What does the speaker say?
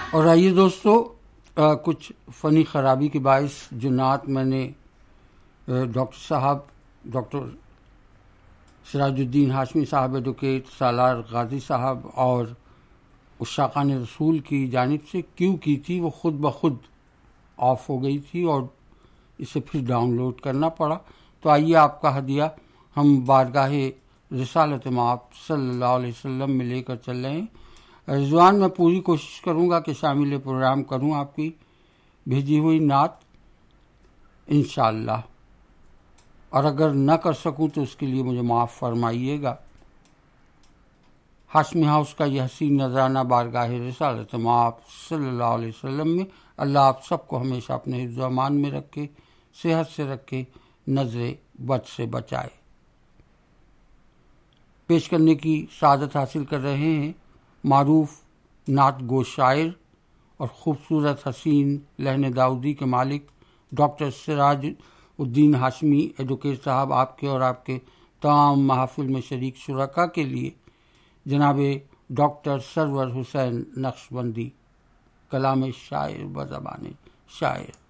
اور آئیے دوستو، کچھ فنی خرابی کے باعث جو نعت میں نے ڈاکٹر سراج الدین ہاشمی صاحب ایڈوکیٹ، سالار غازی صاحب اور عشاقان رسول کی جانب سے کیوں کی تھی، وہ خود بخود آف ہو گئی تھی اور اسے پھر ڈاؤن لوڈ کرنا پڑا. تو آئیے آپ کا ہدیہ ہم بارگاہ رسالت مآب صلی اللہ علیہ وسلم میں لے کر چل رہے ہیں. رضوان، میں پوری کوشش کروں گا کہ شامل پروگرام کروں آپ کی بھیجی ہوئی نعت انشاءاللہ، اور اگر نہ کر سکوں تو اس کے لیے مجھے معاف فرمائیے گا. ہاشمی ہاؤس کا یہ حسین نذرانہ بارگاہ رسالت مآب صلی اللہ علیہ وسلم میں اللہ آپ سب کو ہمیشہ اپنے حفظ و امان میں رکھے، صحت سے رکھے، نظر بد سے بچائے. پیش کرنے کی سعادت حاصل کر رہے ہیں معروف نعت گو شاعر اور خوبصورت حسین لہن داؤدی کے مالک ڈاکٹر سراج الدین ہاشمی ایڈوکیٹ صاحب. آپ کے اور آپ کے تمام محافل میں شریک شرکاء کے لیے جناب ڈاکٹر سرور حسین نقشبندی، کلام شاعر بزبان شاعر.